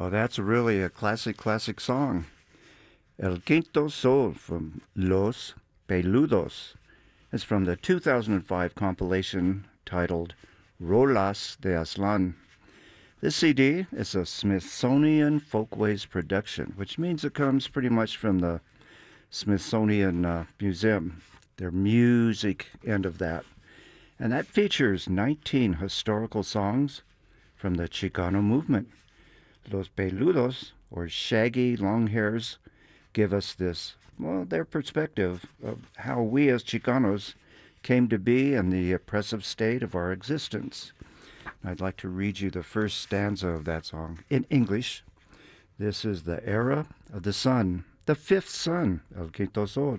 Oh, that's really a classic song. El Quinto Sol from Los Peludos. It's from the 2005 compilation titled Rolas de Aslan. This CD is a Smithsonian Folkways production, which means it comes pretty much from the Smithsonian Museum, their music end of that. And that features 19 historical songs from the Chicano movement. Los Peludos, or shaggy long hairs, give us this, well, their perspective of how we as Chicanos came to be and the oppressive state of our existence. I'd like to read you the first stanza of that song in English. This is the era of the sun, the fifth sun, El Quinto Sol.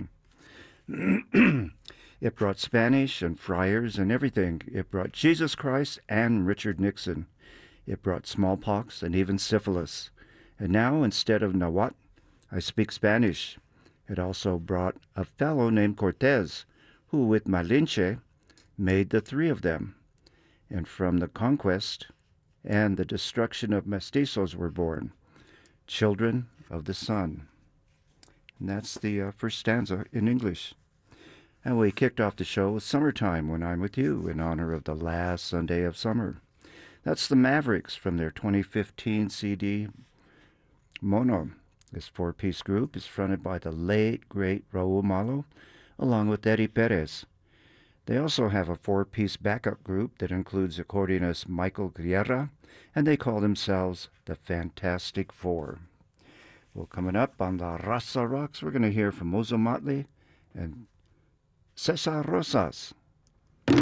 It brought Spanish and friars and everything. It brought Jesus Christ and Richard Nixon. It brought smallpox and even syphilis. And now, instead of Nahuatl, I speak Spanish. It also brought a fellow named Cortez, who with Malinche made the three of them. And from the conquest and the destruction of mestizos were born, children of the sun. And that's the first stanza in English. And we kicked off the show with Summertime When I'm With You in honor of the last Sunday of summer. That's the Mavericks from their 2015 CD, Mono. This four-piece group is fronted by the late, great Raul Malo, along with Eddie Perez. They also have a four-piece backup group that includes accordionist Michael Guerra, and they call themselves the Fantastic Four. Well, coming up on La Raza Rocks, we're going to hear from Mozo Motley and Cesar Rosas.